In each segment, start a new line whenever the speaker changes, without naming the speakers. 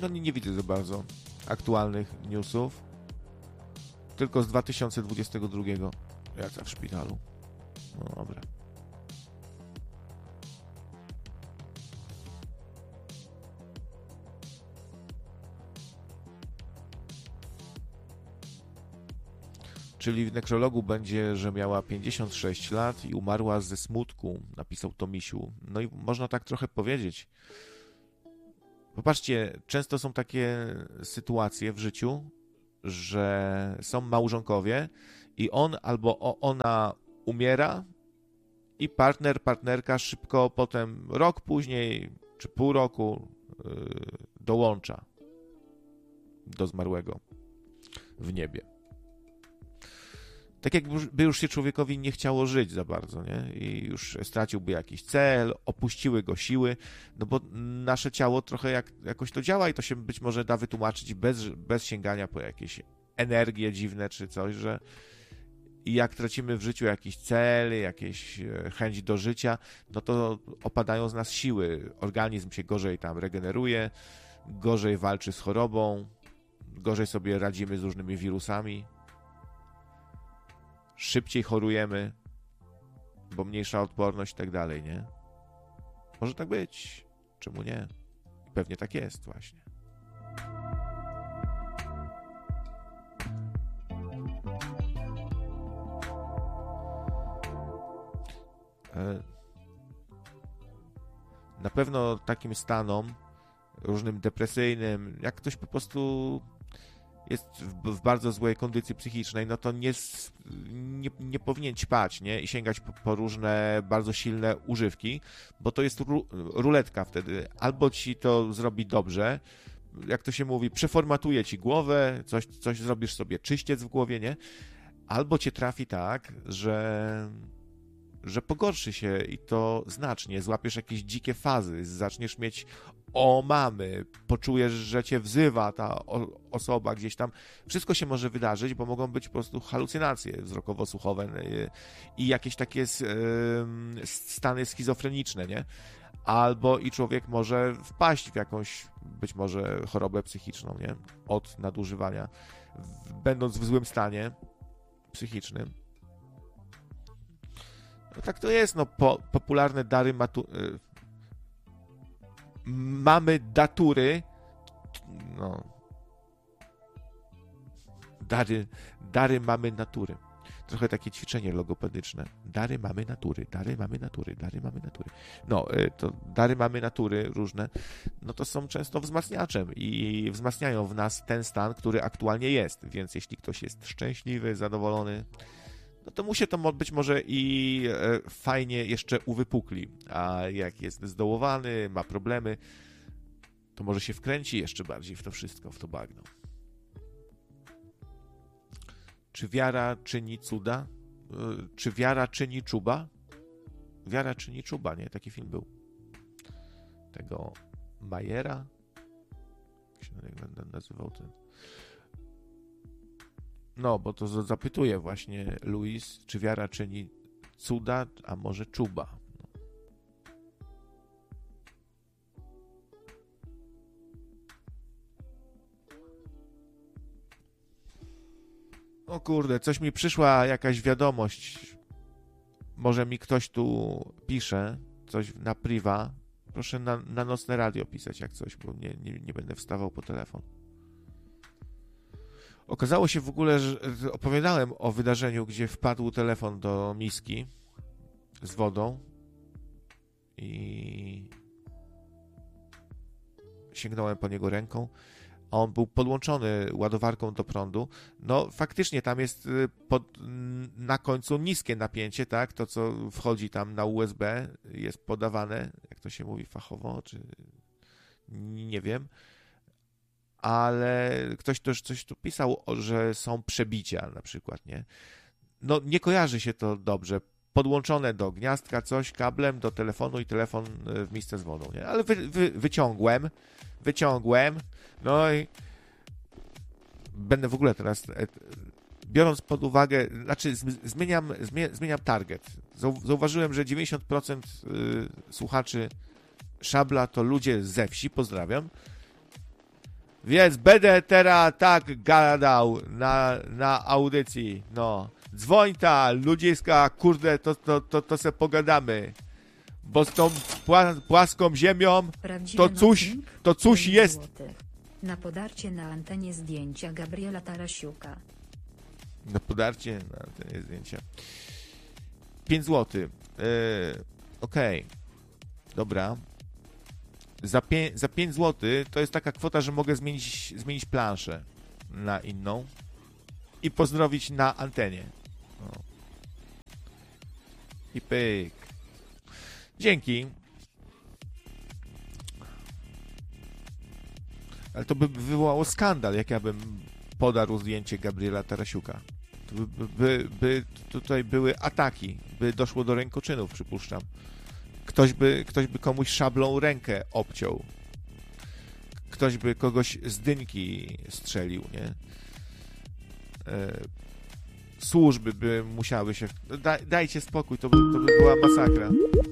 No nie widzę za bardzo aktualnych newsów. Tylko z 2022. Jaca w szpitalu. No dobra. Czyli w nekrologu będzie, że miała 56 lat i umarła ze smutku, napisał Tomisiu. No i można tak trochę powiedzieć. Popatrzcie, często są takie sytuacje w życiu, że są małżonkowie i on albo ona umiera i partnerka szybko potem, rok później czy pół roku dołącza do zmarłego w niebie. Tak jakby już się człowiekowi nie chciało żyć za bardzo, nie? I już straciłby jakiś cel, opuściły go siły, no bo nasze ciało trochę jakoś to działa i to się być może da wytłumaczyć bez sięgania po jakieś energie dziwne czy coś, że jak tracimy w życiu jakiś cel, jakieś chęć do życia, no to opadają z nas siły. Organizm się gorzej tam regeneruje, gorzej walczy z chorobą, gorzej sobie radzimy z różnymi wirusami. Szybciej chorujemy, bo mniejsza odporność i tak dalej, nie? Może tak być. Czemu nie? Pewnie tak jest właśnie. Na pewno takim stanom różnym depresyjnym, jak ktoś po prostu jest w bardzo złej kondycji psychicznej, no to nie powinien ćpać, nie? I sięgać po różne bardzo silne używki, bo to jest ruletka wtedy. Albo ci to zrobi dobrze, jak to się mówi, przeformatuje ci głowę, coś zrobisz sobie czyściec w głowie, nie? Albo cię trafi tak, że pogorszy się i to znacznie, złapiesz jakieś dzikie fazy, zaczniesz mieć omamy, poczujesz, że cię wzywa ta osoba gdzieś tam. Wszystko się może wydarzyć, bo mogą być po prostu halucynacje wzrokowo-słuchowe i jakieś takie stany schizofreniczne, nie? Albo i człowiek może wpaść w jakąś być może chorobę psychiczną, nie? Od nadużywania, będąc w złym stanie psychicznym. No tak to jest, no popularne dary mamy datury, no dary mamy natury. Trochę takie ćwiczenie logopedyczne. Dary mamy natury, dary mamy natury, dary mamy natury. No, to dary mamy natury różne, no to są często wzmacniaczem i wzmacniają w nas ten stan, który aktualnie jest, więc jeśli ktoś jest szczęśliwy, zadowolony, no to mu się to być może i fajnie jeszcze uwypukli, a jak jest zdołowany, ma problemy, to może się wkręci jeszcze bardziej w to wszystko, w to bagno. Czy wiara czyni cuda? Czy wiara czyni czuba? Wiara czyni czuba, nie? Taki film był. Tego Majera? Jak się nazywał ten? No, bo to zapytuje właśnie Luis, czy wiara czyni cuda, a może czuba. No. O kurde, coś mi przyszła jakaś wiadomość. Może mi ktoś tu pisze coś na priwa. Proszę na nocne radio pisać jak coś, bo nie będę wstawał po telefon. Okazało się w ogóle, że opowiadałem o wydarzeniu, gdzie wpadł telefon do miski z wodą i sięgnąłem po niego ręką, a on był podłączony ładowarką do prądu. No faktycznie tam jest na końcu niskie napięcie, tak? To, co wchodzi tam na USB jest podawane, jak to się mówi fachowo, czy nie wiem. Ale ktoś też coś tu pisał, że są przebicia na przykład, nie? No nie kojarzy się to dobrze. Podłączone do gniazdka coś kablem do telefonu i telefon w misce z wodą, nie? Ale wyciągłem, no i będę w ogóle teraz, biorąc pod uwagę, znaczy zmieniam target. Zauważyłem, że 90% słuchaczy Szabla to ludzie ze wsi, pozdrawiam. Więc będę teraz tak gadał na audycji, no. Dzwoń ta, ludziska, kurde, to se pogadamy. Bo z tą płaską ziemią to coś jest.
Na podarcie na antenie zdjęcia Gabriela Tarasiuka.
Na podarcie na antenie zdjęcia. 5 zł. Okej. Dobra. Za 5 zł to jest taka kwota, że mogę zmienić planszę na inną i pozdrowić na antenie. O. I pyk. Dzięki. Ale to by wywołało skandal, jak ja bym podarł zdjęcie Gabriela Tarasiuka. To by tutaj były ataki, by doszło do rękoczynów, przypuszczam. Ktoś by komuś szablą rękę obciął. Ktoś by kogoś z dynki strzelił, nie? Służby by musiały się... Dajcie spokój, to by była masakra.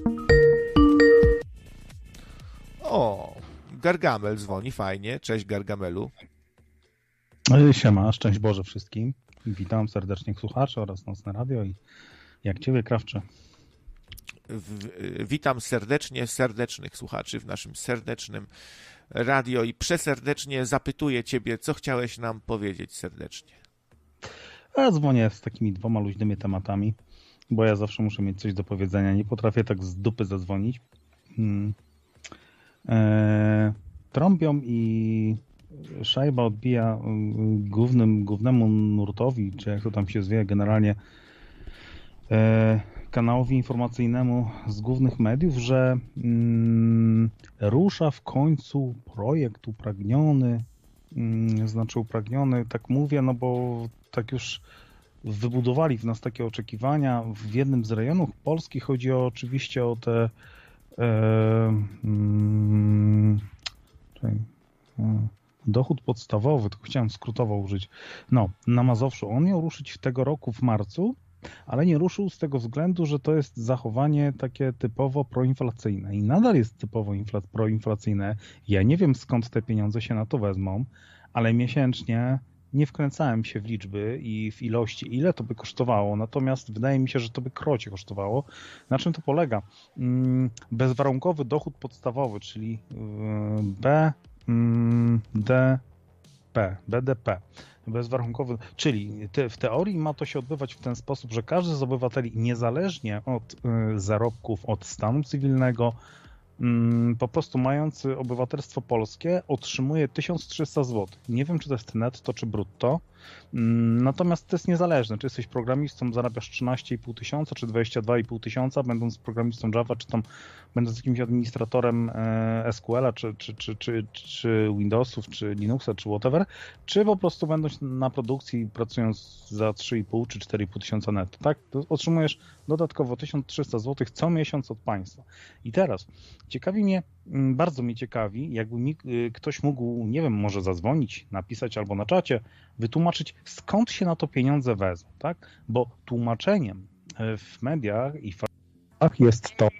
O, Gargamel dzwoni, fajnie. Cześć, Gargamelu.
Siema, szczęść Boże wszystkim. Witam serdecznie słuchaczy oraz Nocne Radio i jak Ciebie, Krawcze.
Witam serdecznie serdecznych słuchaczy w naszym serdecznym radio i przeserdecznie zapytuję Ciebie, co chciałeś nam powiedzieć serdecznie.
Ja dzwonię z takimi 2 luźnymi tematami, bo ja zawsze muszę mieć coś do powiedzenia. Nie potrafię tak z dupy zadzwonić. Trąbią i szajba odbija głównemu nurtowi, czy jak to tam się zwie, generalnie kanałowi informacyjnemu z głównych mediów, że rusza w końcu projekt upragniony, tak mówię, no bo tak już wybudowali w nas takie oczekiwania. W jednym z rejonów Polski chodzi oczywiście o te dochód podstawowy, tylko chciałem skrótowo użyć. No, na Mazowszu. On miał ruszyć tego roku w marcu, ale nie ruszył z tego względu, że to jest zachowanie takie typowo proinflacyjne i nadal jest typowo proinflacyjne. Ja nie wiem, skąd te pieniądze się na to wezmą, ale miesięcznie nie wkręcałem się w liczby i w ilości, ile to by kosztowało, natomiast wydaje mi się, że to by krocie kosztowało. Na czym to polega? Bezwarunkowy dochód podstawowy, czyli BDP. Bezwarunkowy, czyli w teorii ma to się odbywać w ten sposób, że każdy z obywateli, niezależnie od zarobków, od stanu cywilnego, po prostu mający obywatelstwo polskie otrzymuje 1300 zł. Nie wiem, czy to jest netto, czy brutto. Natomiast to jest niezależne. Czy jesteś programistą, zarabiasz 13,5 tysiąca, czy 22,5 tysiąca, będąc programistą Java, czy tam będąc jakimś administratorem SQL-a, czy Windowsów, czy Linuxa, czy whatever, czy po prostu będąc na produkcji, pracując za 3,5 czy 4,5 tysiąca netto, tak? To otrzymujesz dodatkowo 1300 zł co miesiąc od państwa. I teraz bardzo mnie ciekawi, jakby ktoś mógł, nie wiem, może zadzwonić, napisać albo na czacie, wytłumaczyć, skąd się na to pieniądze wezmą, tak? Bo tłumaczeniem w mediach i faktach jest to...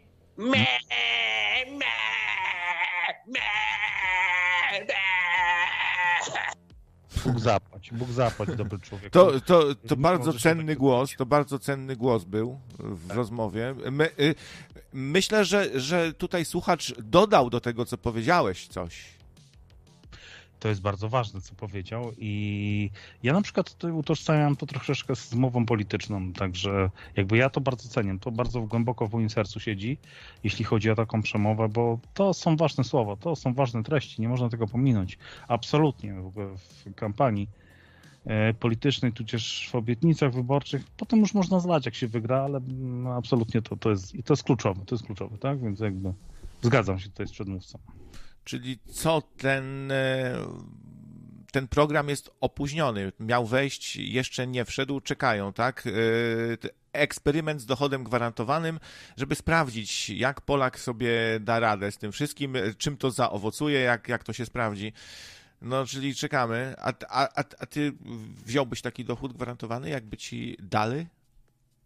Bóg zapłać, dobry człowiek.
To bardzo cenny głos był w rozmowie. Myślę, że tutaj słuchacz dodał do tego, co powiedziałeś, coś.
To jest bardzo ważne, co powiedział i ja na przykład tutaj utożsamiam to troszeczkę z mową polityczną, także jakby ja to bardzo cenię, to bardzo głęboko w moim sercu siedzi, jeśli chodzi o taką przemowę, bo to są ważne słowa, to są ważne treści, nie można tego pominąć, absolutnie w ogóle w kampanii politycznej, tudzież w obietnicach wyborczych, potem już można zlać, jak się wygra, ale absolutnie to jest kluczowe, tak, więc jakby zgadzam się tutaj z przedmówcą.
Czyli co, ten program jest opóźniony, miał wejść, jeszcze nie wszedł, czekają, tak? Eksperyment z dochodem gwarantowanym, żeby sprawdzić, jak Polak sobie da radę z tym wszystkim, czym to zaowocuje, jak to się sprawdzi. No, czyli czekamy. A ty wziąłbyś taki dochód gwarantowany, jakby ci dali?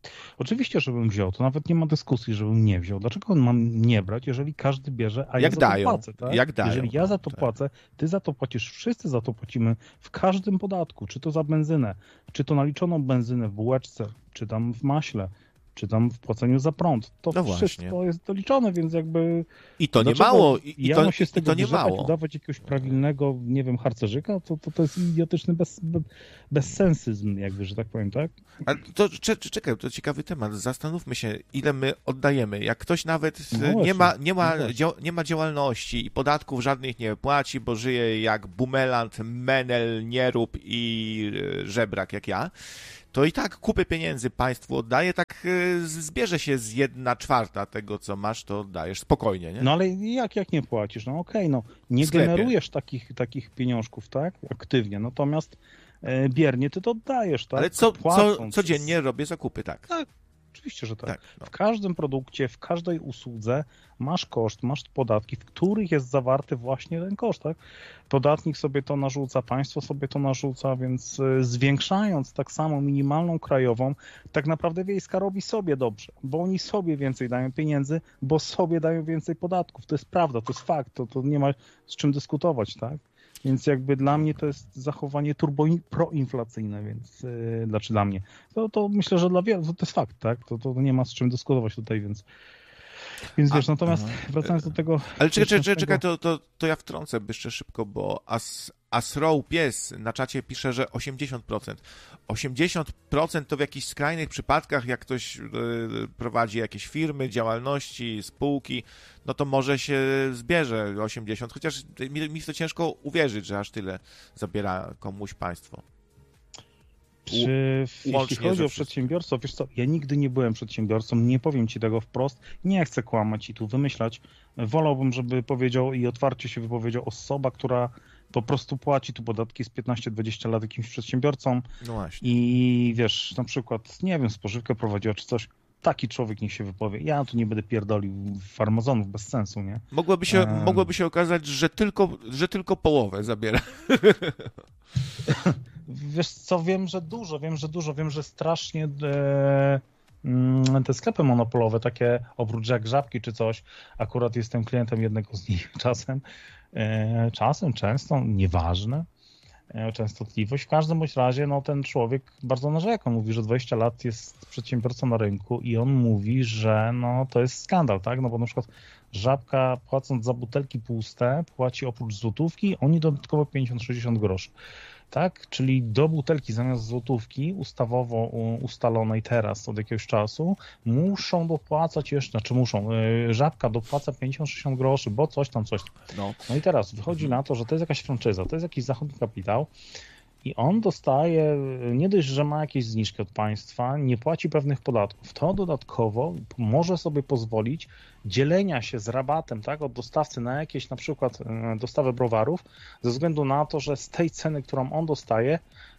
Oczywiście, żebym wziął, to nawet nie ma dyskusji, żebym nie wziął. Dlaczego mam nie brać, jeżeli każdy bierze, a ja za to płacę, tak?
Jak dają.
Jeżeli ja za to
tak.
płacę, ty za to płacisz, wszyscy za to płacimy w każdym podatku, czy to za benzynę, czy to naliczoną benzynę w bułeczce, czy tam w maśle, czy tam w płaceniu za prąd. To
No
wszystko
właśnie.
jest doliczone, więc jakby...
I to nie
Dlaczego
mało.
ja mam się z tego
nie
wyrzekać,
mało.
udawać jakiegoś prawilnego, nie wiem, harcerzyka? To jest idiotyczny bezsensyzm, jakby, że tak powiem, tak?
Ale to czekaj, to ciekawy temat. Zastanówmy się, ile my oddajemy. Jak ktoś nawet nie ma działalności i podatków żadnych nie płaci, bo żyje jak bumelant, menel, nierób i żebrak jak ja, to i tak kupy pieniędzy państwu oddaje, tak zbierze się z 1/4 tego, co masz, to oddajesz spokojnie, nie?
No ale jak nie płacisz? No okej, no nie generujesz takich pieniążków, tak? Aktywnie, natomiast biernie ty to oddajesz, tak?
Ale codziennie robię zakupy, tak.
Tak, oczywiście, że tak.
No.
W każdym produkcie, w każdej usłudze masz koszt, masz podatki, w których jest zawarty właśnie ten koszt, tak? Podatnik sobie to narzuca, państwo sobie to narzuca, więc zwiększając tak samo minimalną krajową, tak naprawdę wiejska robi sobie dobrze, bo oni sobie więcej dają pieniędzy, bo sobie dają więcej podatków. To jest prawda, to jest fakt, to nie ma z czym dyskutować, tak? Więc jakby dla mnie to jest zachowanie proinflacyjne, więc znaczy dla mnie. To myślę, że dla wielu to jest fakt, tak? To nie ma z czym dyskutować tutaj, więc wiesz, natomiast wracając do tego...
Ale czekaj, to ja wtrącę jeszcze szybko, bo Asrow Pies na czacie pisze, że 80%. 80% to w jakichś skrajnych przypadkach, jak ktoś prowadzi jakieś firmy, działalności, spółki, no to może się zbierze 80%, chociaż mi to ciężko uwierzyć, że aż tyle zabiera komuś państwo.
Jeśli chodzi o przedsiębiorców, wiesz co, ja nigdy nie byłem przedsiębiorcą, nie powiem ci tego wprost, nie chcę kłamać i tu wymyślać. Wolałbym, żeby powiedział i otwarcie się wypowiedział osoba, która po prostu płaci tu podatki z 15-20 lat jakimś przedsiębiorcom.
No właśnie.
I wiesz, na przykład, nie wiem, spożywkę prowadziła czy coś, taki człowiek niech się wypowie. Ja tu nie będę pierdolił farmazonów bez sensu, nie?
Mogłoby się okazać, że tylko połowę zabiera.
Wiesz co, wiem, że strasznie te sklepy monopolowe, takie oprócz jak Żabki czy coś, akurat jestem klientem jednego z nich często, nieważne, częstotliwość. W każdym bądź razie no, ten człowiek bardzo narzeka. Mówi, że 20 lat jest przedsiębiorcą na rynku i on mówi, że no, to jest skandal, tak? No bo na przykład Żabka płacąc za butelki puste płaci oprócz złotówki, oni dodatkowo 50-60 groszy. Tak? Czyli do butelki zamiast złotówki ustawowo ustalonej teraz od jakiegoś czasu muszą dopłacać jeszcze, Żabka dopłaca 50-60 groszy, bo coś tam. No i teraz wychodzi na to, że to jest jakaś franczyza, to jest jakiś zachodni kapitał i on dostaje, nie dość, że ma jakieś zniżki od państwa, nie płaci pewnych podatków, to dodatkowo może sobie pozwolić dzielenia się z rabatem, tak, od dostawcy na jakieś na przykład dostawę browarów, ze względu na to, że z tej ceny, którą on dostaje,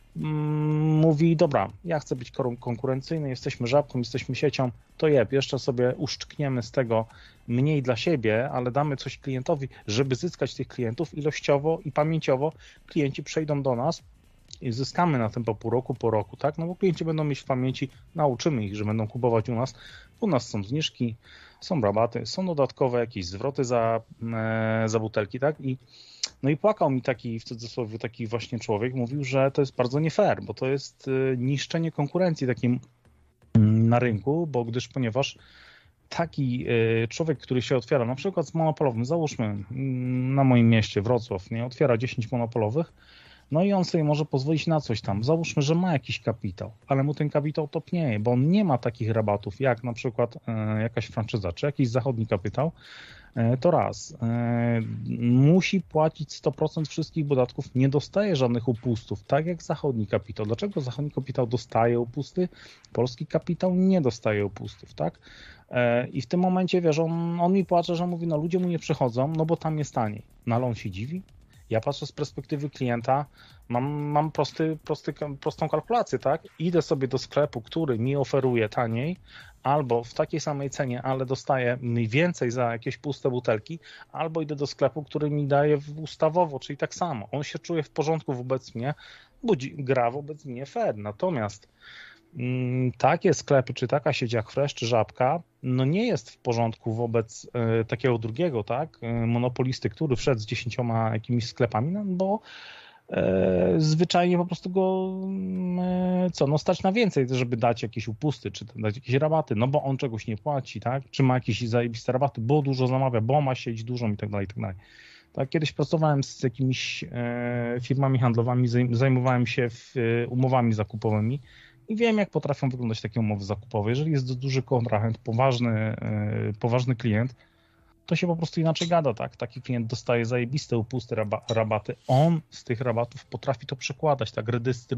mówi, dobra, ja chcę być konkurencyjny, jesteśmy Żabką, jesteśmy siecią, to jeszcze sobie uszczkniemy z tego mniej dla siebie, ale damy coś klientowi, żeby zyskać tych klientów ilościowo i pamięciowo. Klienci przejdą do nas i zyskamy na tym po roku, tak? No bo klienci będą mieć w pamięci, nauczymy ich, że będą kupować u nas. U nas są zniżki, są rabaty, są dodatkowe jakieś zwroty za butelki, tak? No i płakał mi taki, w cudzysłowie, taki właśnie człowiek, mówił, że to jest bardzo nie fair, bo to jest niszczenie konkurencji takim na rynku, ponieważ taki człowiek, który się otwiera, na przykład z monopolowym, załóżmy na moim mieście Wrocław, nie, otwiera 10 monopolowych, no i on sobie może pozwolić na coś tam. Załóżmy, że ma jakiś kapitał, ale mu ten kapitał topnieje, bo on nie ma takich rabatów jak na przykład jakaś franczyza czy jakiś zachodni kapitał. To raz. Musi płacić 100% wszystkich podatków, nie dostaje żadnych upustów, tak jak zachodni kapitał. Dlaczego zachodni kapitał dostaje upusty? Polski kapitał nie dostaje upustów, tak? I w tym momencie, wiesz, on mi płacze, że mówi, no ludzie mu nie przychodzą, no bo tam jest taniej. No ale on się dziwi. Ja patrzę z perspektywy klienta, mam prostą kalkulację, tak? Idę sobie do sklepu, który mi oferuje taniej, albo w takiej samej cenie, ale dostaję mniej więcej za jakieś puste butelki, albo idę do sklepu, który mi daje ustawowo, czyli tak samo. On się czuje w porządku wobec mnie, gra wobec mnie fair. Natomiast takie sklepy, czy taka sieć jak Fresh, czy Żabka, no nie jest w porządku wobec takiego drugiego, tak, monopolisty, który wszedł z 10 jakimiś sklepami, no bo zwyczajnie po prostu go stać na więcej, żeby dać jakieś upusty, czy dać jakieś rabaty, no bo on czegoś nie płaci, tak, czy ma jakieś zajebiste rabaty, bo dużo zamawia, bo ma sieć dużą i tak dalej, i tak dalej. Tak, kiedyś pracowałem z jakimiś firmami handlowymi, zajmowałem się umowami zakupowymi i wiem, jak potrafią wyglądać takie umowy zakupowe. Jeżeli jest duży kontrahent, poważny klient, to się po prostu inaczej gada, tak? Taki klient dostaje zajebiste upusty, rabaty. On z tych rabatów potrafi to przekładać, tak?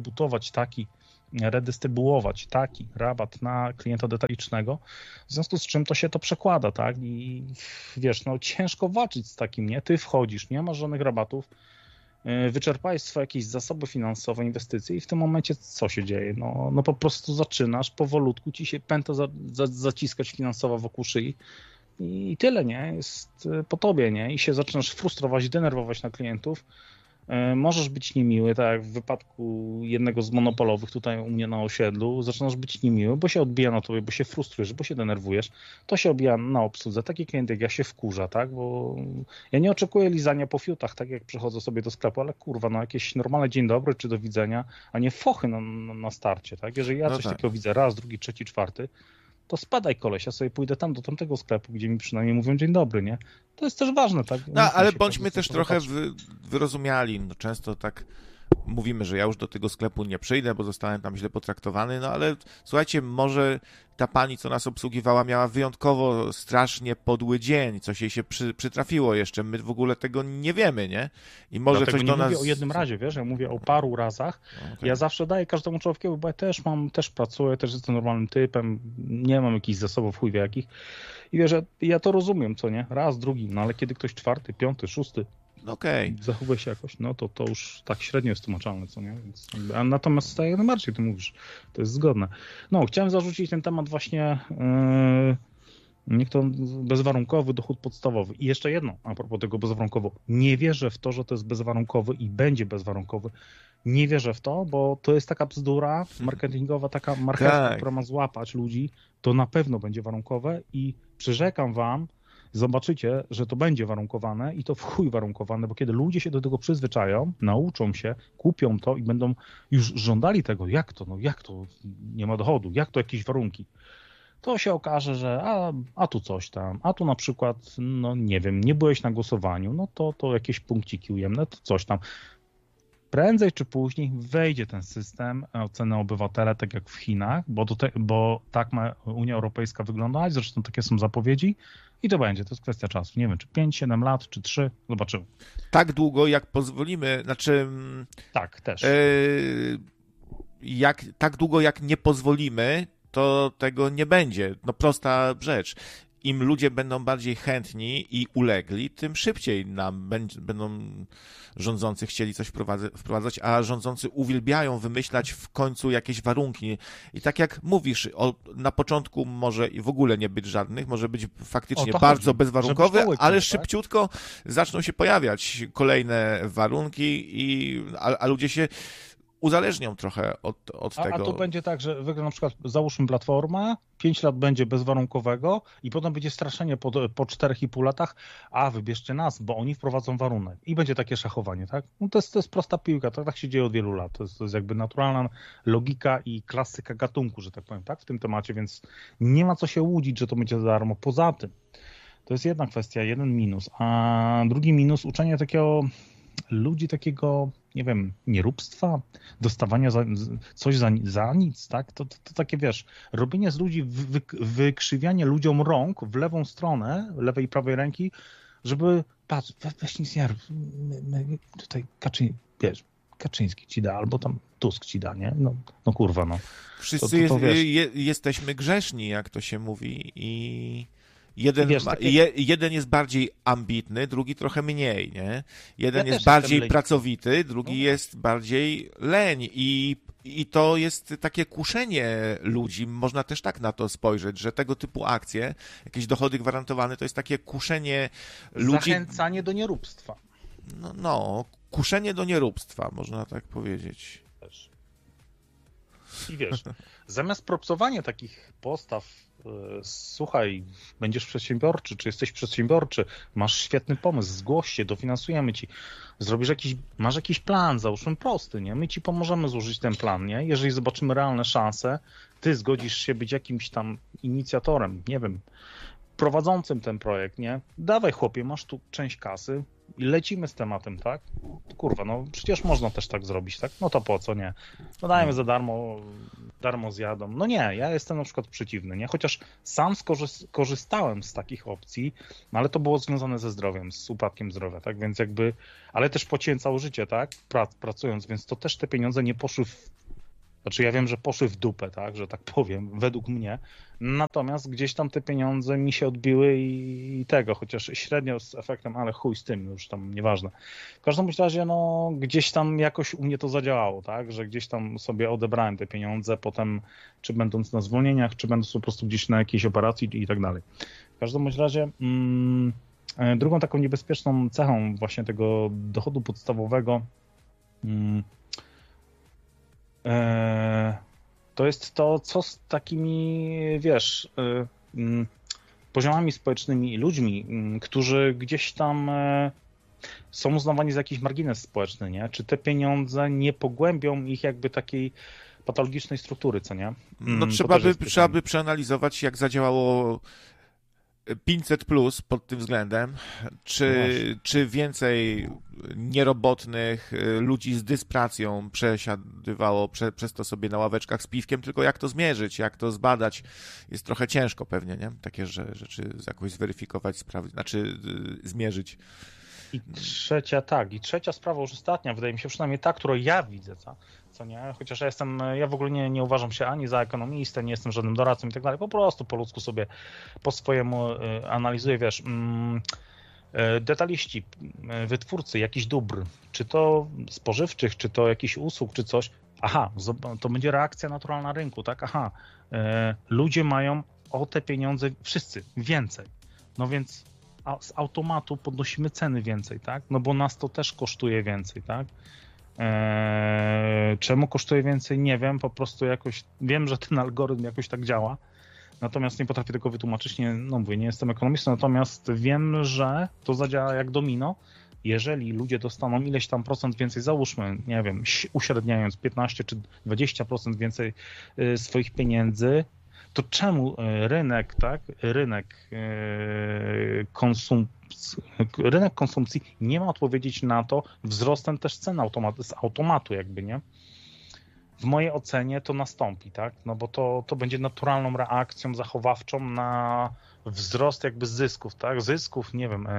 Redystrybuować taki rabat na klienta detalicznego, w związku z czym to się to przekłada, tak? I wiesz, no ciężko walczyć z takim, nie? Ty wchodzisz, nie masz żadnych rabatów, wyczerpałeś swoje jakieś zasoby finansowe, inwestycje i w tym momencie co się dzieje? No po prostu zaczynasz powolutku ci się pęta zaciskać finansowo wokół szyi i tyle, nie? Jest po tobie, nie? I się zaczynasz frustrować, denerwować na klientów. Możesz być niemiły, tak jak w wypadku jednego z monopolowych tutaj u mnie na osiedlu, zaczynasz być niemiły, bo się odbija na tobie, bo się frustrujesz, bo się denerwujesz, to się odbija na obsłudze. Taki klient jak ja się wkurza, tak, bo ja nie oczekuję lizania po fiutach, tak jak przychodzę sobie do sklepu, ale kurwa, no jakieś normalne dzień dobry czy do widzenia, a nie fochy na starcie, tak, jeżeli ja coś takiego widzę raz, drugi, trzeci, czwarty, to spadaj koleś, ja sobie pójdę tam do tamtego sklepu, gdzie mi przynajmniej mówią dzień dobry, nie? To jest też ważne, tak?
No, ale bądźmy też trochę wyrozumiali. No, często tak mówimy, że ja już do tego sklepu nie przyjdę, bo zostałem tam źle potraktowany, no ale słuchajcie, może ta pani, co nas obsługiwała, miała wyjątkowo strasznie podły dzień, coś jej się przytrafiło jeszcze, my w ogóle tego nie wiemy, nie? I może
dlatego
coś
nie
do nas...
mówię o jednym razie, wiesz, ja mówię o paru razach. Okay. Ja zawsze daję każdemu człowiekowi, bo ja też pracuję, też jestem normalnym typem, nie mam jakichś zasobów chuj wie jakich. I wiesz, ja to rozumiem, co nie? Raz, drugi, no ale kiedy ktoś czwarty, piąty, szósty zachowuje się jakoś, no to już tak średnio jest tłumaczalne, co nie? Więc, a natomiast staje najbardziej, ty mówisz, to jest zgodne. No, chciałem zarzucić ten temat właśnie, niech to bezwarunkowy dochód podstawowy. I jeszcze jedno, a propos tego bezwarunkowo, nie wierzę w to, że to jest bezwarunkowy i będzie bezwarunkowy. Nie wierzę w to, bo to jest taka bzdura marketingowa, taka marchewka, która ma złapać ludzi, to na pewno będzie warunkowe i przyrzekam wam, zobaczycie, że to będzie warunkowane i to w chuj warunkowane, bo kiedy ludzie się do tego przyzwyczają, nauczą się, kupią to i będą już żądali tego, jak to nie ma dochodu, jak to jakieś warunki, to się okaże, że a tu coś tam, a tu na przykład, no nie wiem, nie byłeś na głosowaniu, no to jakieś punkciki ujemne, to coś tam. Prędzej czy później wejdzie ten system oceny obywatela, tak jak w Chinach, bo tak ma Unia Europejska wyglądać, zresztą takie są zapowiedzi i to będzie, to jest kwestia czasu. Nie wiem, czy 5, 7 lat, czy 3, zobaczymy.
Tak długo, jak pozwolimy, znaczy...
Tak, też.
Tak długo, jak nie pozwolimy, to tego nie będzie. No prosta rzecz. Im ludzie będą bardziej chętni i ulegli, tym szybciej nam będą rządzący chcieli coś wprowadzać, a rządzący uwielbiają wymyślać w końcu jakieś warunki. I tak jak mówisz, na początku może w ogóle nie być żadnych, może być faktycznie bardzo bezwarunkowy, ale szybciutko zaczną się pojawiać kolejne warunki, a ludzie się uzależnią trochę od tego.
A to będzie tak, że wygra na przykład, załóżmy Platforma, 5 lat będzie bezwarunkowego i potem będzie straszenie po 4,5 latach, wybierzcie nas, bo oni wprowadzą warunek. I będzie takie szachowanie, tak? No to jest prosta piłka, tak się dzieje od wielu lat. To jest jakby naturalna logika i klasyka gatunku, że tak powiem, tak? W tym temacie, więc nie ma co się łudzić, że to będzie za darmo. Poza tym, to jest jedna kwestia, jeden minus, a drugi minus, uczenie ludzi takiego, nie wiem, nieróbstwa, dostawania coś za nic, tak? To takie, wiesz, robienie z ludzi, wykrzywianie ludziom rąk w lewą stronę, lewej i prawej ręki, żeby, patrz, weź nic nie rób, tutaj Kaczyński ci da, albo tam Tusk ci da, nie? No kurwa, no.
Wszyscy jesteśmy grzeszni, jak to się mówi i... Jeden jest bardziej ambitny, drugi trochę mniej, nie? Jeden jest bardziej pracowity, drugi jest bardziej leń i to jest takie kuszenie ludzi. Można też tak na to spojrzeć, że tego typu akcje, jakieś dochody gwarantowane, to jest takie kuszenie ludzi...
Zachęcanie do nieróbstwa.
No, kuszenie do nieróbstwa, można tak powiedzieć.
I wiesz, zamiast propsowania takich postaw, słuchaj, będziesz przedsiębiorczy, czy jesteś przedsiębiorczy, masz świetny pomysł, zgłoś się, dofinansujemy ci, masz jakiś plan, załóżmy prosty, nie? My ci pomożemy złożyć ten plan, nie? Jeżeli zobaczymy realne szanse, ty zgodzisz się być jakimś tam inicjatorem, nie wiem, prowadzącym ten projekt, nie? Dawaj chłopie, masz tu część kasy i lecimy z tematem, tak? Kurwa, no przecież można też tak zrobić, tak? No to po co, nie? No dajmy za darmo zjadą. No nie, ja jestem na przykład przeciwny, nie? Chociaż sam korzystałem z takich opcji, no ale to było związane ze zdrowiem, z upadkiem zdrowia, tak? Więc jakby, ale też płaciłem całe życie, tak? Pracując, więc to też te pieniądze nie poszły Znaczy ja wiem, że poszły w dupę, tak, że tak powiem, według mnie. Natomiast gdzieś tam te pieniądze mi się odbiły i tego, chociaż średnio z efektem, ale chuj z tym, już tam nieważne. W każdym razie, no gdzieś tam jakoś u mnie to zadziałało, tak, że gdzieś tam sobie odebrałem te pieniądze, potem czy będąc na zwolnieniach, czy będąc po prostu gdzieś na jakiejś operacji i tak dalej. W każdym razie drugą taką niebezpieczną cechą właśnie tego dochodu podstawowego to jest to, co z takimi, wiesz, poziomami społecznymi, ludźmi, którzy gdzieś tam są uznawani za jakiś margines społeczny, nie? Czy te pieniądze nie pogłębią ich jakby takiej patologicznej struktury, co nie?
No trzeba by przeanalizować, jak zadziałało 500 plus pod tym względem, czy więcej nierobotnych ludzi z dyspracją przesiadywało przez to sobie na ławeczkach z piwkiem, tylko jak to zmierzyć, jak to zbadać, jest trochę ciężko pewnie, nie? Takie rzeczy jakoś zweryfikować, zmierzyć.
I trzecia sprawa, już ostatnia, wydaje mi się, przynajmniej ta, którą ja widzę, co nie, chociaż ja w ogóle nie uważam się ani za ekonomistę, nie jestem żadnym doradcą i tak dalej, po prostu po ludzku sobie po swojemu analizuję, wiesz, detaliści, wytwórcy jakichś dóbr, czy to spożywczych, czy to jakichś usług, czy coś, to będzie reakcja naturalna rynku, tak, ludzie mają o te pieniądze, wszyscy, więcej, no więc z automatu podnosimy ceny więcej, tak? No bo nas to też kosztuje więcej, tak? Czemu kosztuje więcej? Nie wiem, po prostu jakoś wiem, że ten algorytm jakoś tak działa, natomiast nie potrafię tego wytłumaczyć, nie jestem ekonomistą, natomiast wiem, że to zadziała jak domino. Jeżeli ludzie dostaną ileś tam procent więcej, załóżmy, nie wiem, uśredniając 15 czy 20% więcej swoich pieniędzy, to czemu rynek konsumpcji nie ma odpowiedzieć na to wzrostem też cen z automatu jakby, nie? W mojej ocenie to nastąpi, tak? No bo to będzie naturalną reakcją zachowawczą na wzrost jakby zysków, tak? Zysków, nie wiem,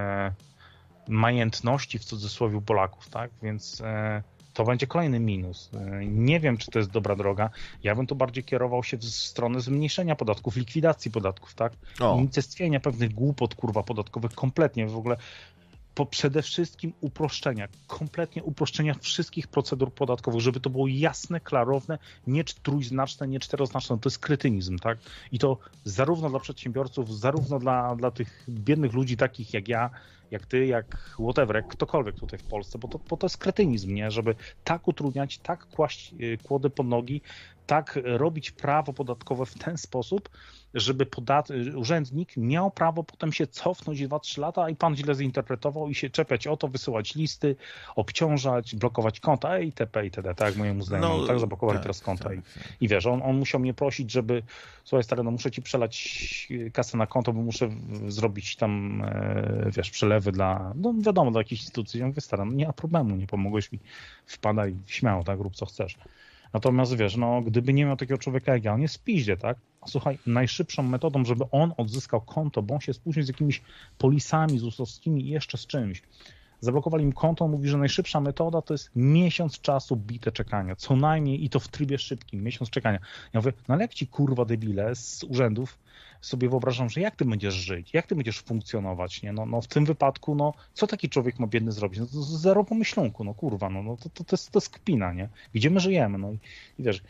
majętności w cudzysłowie Polaków, tak? Więc to będzie kolejny minus. Nie wiem, czy to jest dobra droga. Ja bym tu bardziej kierował się w stronę zmniejszenia podatków, likwidacji podatków, tak? Unicestwienia pewnych głupot, podatkowych kompletnie w ogóle. Przede wszystkim kompletnie uproszczenia wszystkich procedur podatkowych, żeby to było jasne, klarowne, nie trójznaczne, nie czteroznaczne. To jest kretynizm, tak? I to zarówno dla przedsiębiorców, zarówno dla tych biednych ludzi takich jak ja, jak ty, jak whatever, jak ktokolwiek tutaj w Polsce, bo to jest kretynizm, nie? Żeby tak utrudniać, tak kłaść kłody pod nogi, tak robić prawo podatkowe w ten sposób, żeby urzędnik miał prawo potem się cofnąć 2-3 lata i pan źle zinterpretował i się czepiać o to, wysyłać listy, obciążać, blokować konta itp. itd. Tak, mojemu znajomemu, tak zablokowali teraz konta. I wiesz, on musiał mnie prosić, żeby słuchaj stary, no muszę ci przelać kasę na konto, bo muszę zrobić tam, wiesz, przelewy dla jakichś instytucji. Ja mówię, stary, no nie ma problemu, nie pomogłeś mi, wpadaj śmiało, tak, rób co chcesz. Natomiast wiesz, gdyby nie miał takiego człowieka jak ja, on jest w piździe, tak? Słuchaj, najszybszą metodą, żeby on odzyskał konto, bo on się spóźnił z jakimiś polisami ZUS-owskimi i jeszcze z czymś. Zablokowali im konto, on mówi, że najszybsza metoda to jest miesiąc czasu bite czekania, co najmniej i to w trybie szybkim, miesiąc czekania. Ja mówię, no ale jak ci kurwa debile z urzędów sobie wyobrażam, że jak ty będziesz żyć, jak ty będziesz funkcjonować, nie? No w tym wypadku, co taki człowiek ma biedny zrobić? No to zero pomyślunku, kurwa, to jest kpina, nie? Gdzie my żyjemy, i wiesz,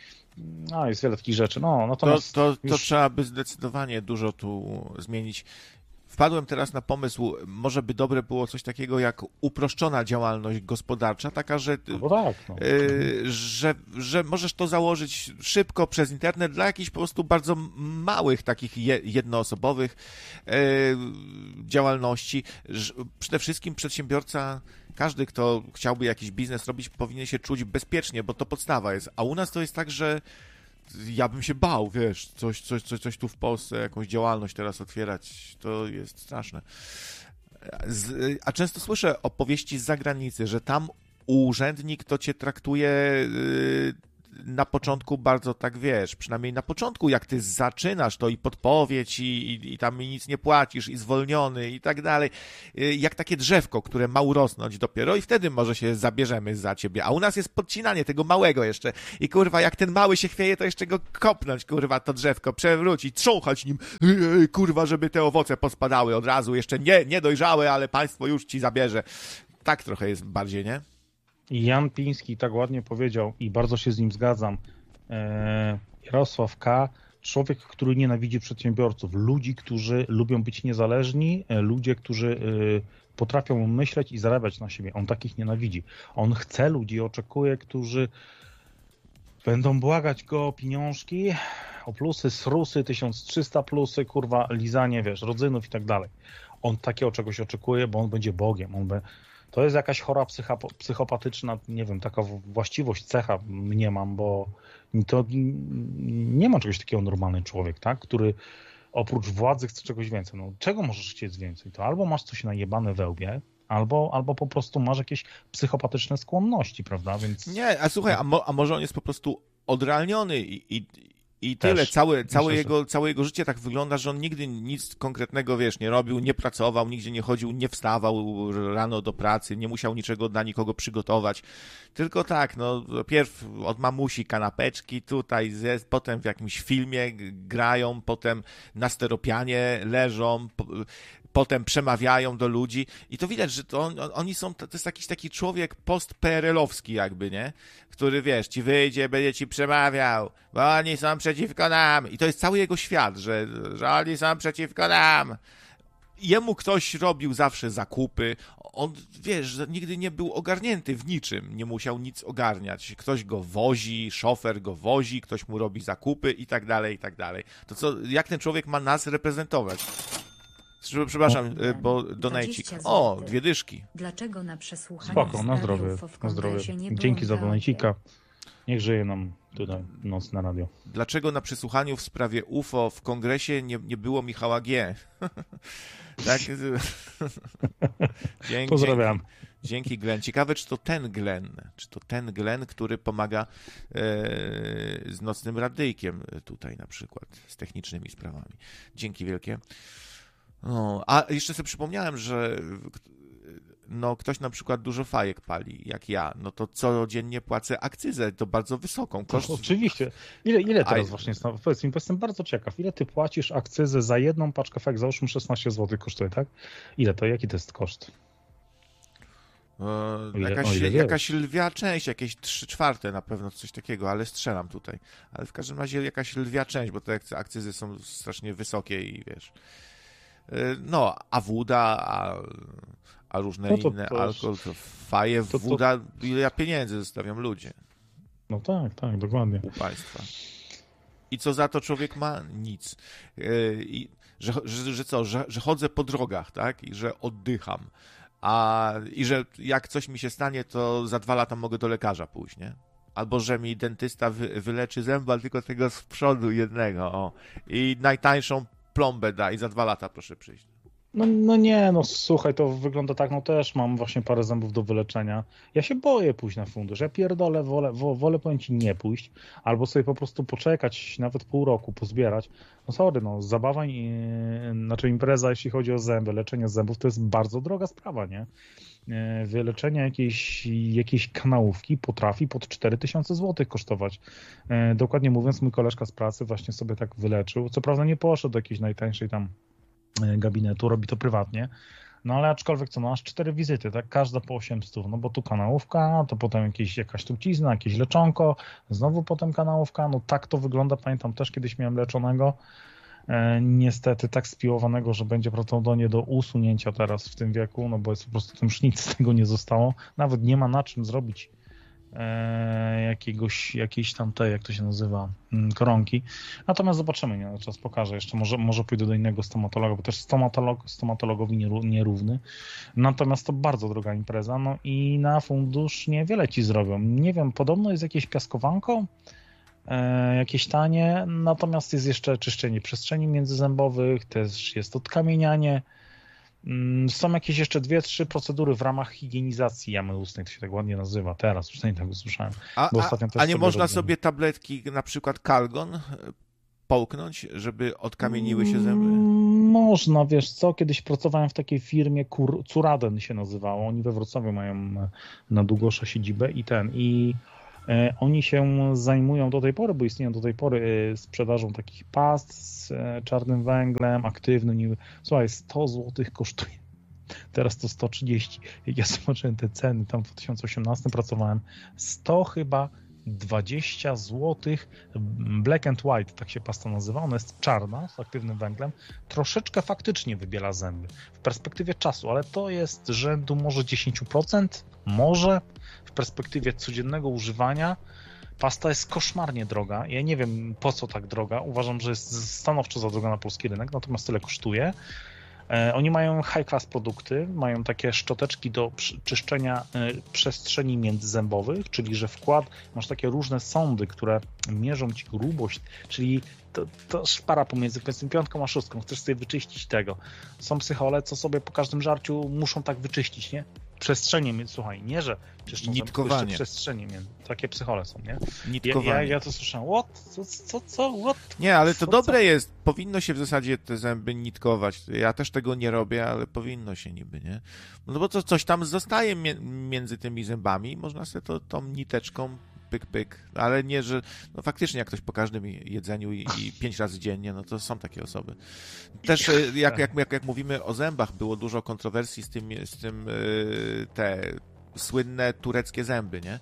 jest wiele takich rzeczy, natomiast...
To trzeba by zdecydowanie dużo tu zmienić. W wpadłem teraz na pomysł, może by dobre było coś takiego jak uproszczona działalność gospodarcza, taka, że,
No tak, no.
że możesz to założyć szybko przez internet dla jakichś po prostu bardzo małych, takich jednoosobowych działalności. Przede wszystkim przedsiębiorca, każdy, kto chciałby jakiś biznes robić, powinien się czuć bezpiecznie, bo to podstawa jest. A u nas to jest tak, że ja bym się bał, wiesz, coś tu w Polsce, jakąś działalność teraz otwierać, to jest straszne. A często słyszę opowieści z zagranicy, że tam urzędnik to cię traktuje na początku bardzo tak, wiesz, przynajmniej na początku, jak ty zaczynasz, to i podpowiedź i tam mi nic nie płacisz i zwolniony i tak dalej, jak takie drzewko, które ma urosnąć dopiero i wtedy może się zabierzemy za ciebie, a u nas jest podcinanie tego małego jeszcze i kurwa, jak ten mały się chwieje, to jeszcze go kopnąć, kurwa, to drzewko, przewrócić, trząchać nim, kurwa, żeby te owoce pospadały od razu, jeszcze nie dojrzałe, ale państwo już ci zabierze. Tak trochę jest bardziej, nie?
Jan Piński tak ładnie powiedział i bardzo się z nim zgadzam. Jarosław K., człowiek, który nienawidzi przedsiębiorców, ludzi, którzy lubią być niezależni, ludzie, którzy potrafią myśleć i zarabiać na siebie. On takich nienawidzi. On chce ludzi, oczekuje, którzy będą błagać go o pieniążki, o plusy, srusy, 1300 plusy, kurwa, lizanie, wiesz, rodzynów i tak dalej. On takiego czegoś oczekuje, bo on będzie Bogiem. To jest jakaś chora psychopatyczna, nie wiem, taka właściwość, cecha mniemam, bo to nie ma czegoś takiego normalny człowiek, tak? Który oprócz władzy chce czegoś więcej. No, czego możesz chcieć więcej? To albo masz coś najebane we łbie, albo po prostu masz jakieś psychopatyczne skłonności, prawda? Więc...
Nie, a słuchaj, a może on jest po prostu odrealniony i tyle,
Też.
całe jego życie tak wygląda, że on nigdy nic konkretnego, wiesz, nie robił, nie pracował, nigdzie nie chodził, nie wstawał rano do pracy, nie musiał niczego dla nikogo przygotować. Tylko tak, no, pierw od mamusi kanapeczki, tutaj potem w jakimś filmie grają, potem na steropianie leżą, potem przemawiają do ludzi i to widać, że oni są, to jest jakiś taki człowiek post-PRL-owski jakby, nie? Który, wiesz, ci wyjdzie, będzie ci przemawiał, bo oni są przeciwko nam. I to jest cały jego świat, że oni są przeciwko nam. Jemu ktoś robił zawsze zakupy. On, wiesz, nigdy nie był ogarnięty w niczym. Nie musiał nic ogarniać. Ktoś go wozi, szofer go wozi, ktoś mu robi zakupy i tak dalej, i tak dalej. To co, jak ten człowiek ma nas reprezentować? Przepraszam, bo donajcik. O, 2 dyszki.
Dlaczego na przesłuchaniu
Spoko, na zdrowie. Na zdrowie. Dzięki za donajcika. Niech żyje nam tutaj noc na radio.
Dlaczego na przesłuchaniu w sprawie UFO w kongresie nie było Michała G? Tak?
Pozdrawiam.
Dzięki, Glenn. Ciekawe, czy to ten Glenn, który pomaga z nocnym radyjkiem tutaj na przykład, z technicznymi sprawami. Dzięki wielkie. No, a jeszcze sobie przypomniałem, że no, ktoś na przykład dużo fajek pali, jak ja, no to codziennie płacę akcyzę, to bardzo wysoką.
Koszt... Oczywiście. Ile teraz właśnie jest? Powiedz mi, bo jestem bardzo ciekaw, ile ty płacisz akcyzę za jedną paczkę fajek? Załóżmy 16 zł kosztuje, tak? Ile to? Jaki to jest koszt?
Jakaś lwia część, jakieś 3/4 na pewno, coś takiego, ale strzelam tutaj. Ale w każdym razie jakaś lwia część, bo te akcyzy są strasznie wysokie i wiesz... No, a woda, a różne inne, alkohol, to faje, woda, ile ja pieniędzy zostawiam ludzie.
No tak, dokładnie.
U państwa. I co za to człowiek ma? Nic. Że chodzę po drogach, tak? I że oddycham. I że jak coś mi się stanie, to za 2 lata mogę do lekarza pójść, nie? Albo że mi dentysta wyleczy zęba, tylko tego z przodu jednego, o. I najtańszą plombę da i za 2 lata proszę przyjść.
No słuchaj, to wygląda tak, no też mam właśnie parę zębów do wyleczenia. Ja się boję pójść na fundusz, ja pierdolę, wolę powiem ci nie pójść, albo sobie po prostu poczekać, nawet pół roku, pozbierać. No sorry, zabawa, znaczy impreza, jeśli chodzi o zęby, leczenie zębów, to jest bardzo droga sprawa, nie? Wyleczenie jakiejś kanałówki potrafi pod 4000 zł kosztować. Dokładnie mówiąc, mój koleżka z pracy właśnie sobie tak wyleczył. Co prawda nie poszedł do jakiejś najtańszej tam gabinetu, robi to prywatnie, no ale aczkolwiek co, aż 4 wizyty, tak? Każda po 800, no bo tu kanałówka, to potem jakaś trucizna, jakieś leczonko, znowu potem kanałówka, no tak to wygląda, pamiętam też kiedyś miałem leczonego niestety tak spiłowanego, że będzie prawdopodobnie do usunięcia teraz w tym wieku, no bo jest po prostu tym nic z tego nie zostało. Nawet nie ma na czym zrobić jakiejś tam tej, jak to się nazywa, koronki. Natomiast zobaczymy, nie? Czas pokaże jeszcze, może pójdę do innego stomatologa, bo też stomatologowi nierówny. Natomiast to bardzo droga impreza, no i na fundusz niewiele ci zrobią. Nie wiem, podobno jest jakieś piaskowanko, jakieś tanie, natomiast jest jeszcze czyszczenie przestrzeni międzyzębowych, też jest odkamienianie. Są jakieś jeszcze 2-3 procedury w ramach higienizacji jamy ustnej, to się tak ładnie nazywa, teraz przynajmniej tak usłyszałem.
A nie można sobie tabletki, na przykład Calgon, połknąć, żeby odkamieniły się zęby?
Można, wiesz co, kiedyś pracowałem w takiej firmie, Curaden się nazywało, oni we Wrocławiu mają na Długosza siedzibę i oni się zajmują do tej pory, bo istnieją do tej pory sprzedażą takich past z czarnym węglem, aktywnym. Słuchaj, 100 zł kosztuje. Teraz to 130. Jak ja zobaczyłem te ceny, tam w 2018 pracowałem, 100 chyba 20 zł, black and white, tak się pasta nazywa, ona jest czarna, z aktywnym węglem, troszeczkę faktycznie wybiela zęby w perspektywie czasu, ale to jest rzędu może 10%, może w perspektywie codziennego używania. Pasta jest koszmarnie droga, ja nie wiem po co tak droga, uważam, że jest stanowczo za droga na polski rynek, natomiast tyle kosztuje. Oni mają high class produkty, mają takie szczoteczki do czyszczenia przestrzeni międzyzębowych, czyli że masz takie różne sondy, które mierzą ci grubość, czyli to szpara pomiędzy powiedzmy 5 a 6, chcesz sobie wyczyścić tego. Są psychole, co sobie po każdym żarciu muszą tak wyczyścić, nie? Przestrzenie, słuchaj, nie, że czyszczą
nitkowanie.
Jeszcze przestrzenie, takie psychole są, nie?
Nitkowanie.
Ja to słyszałem, what?
Nie, ale to dobre jest, powinno się w zasadzie te zęby nitkować. Ja też tego nie robię, ale powinno się niby, nie? No bo to coś tam zostaje między tymi zębami, można sobie tą niteczką pyk, ale nie, że no faktycznie jak ktoś po każdym jedzeniu i 5 razy dziennie, no to są takie osoby. Też jak mówimy o zębach, było dużo kontrowersji z tym te słynne tureckie zęby, nie?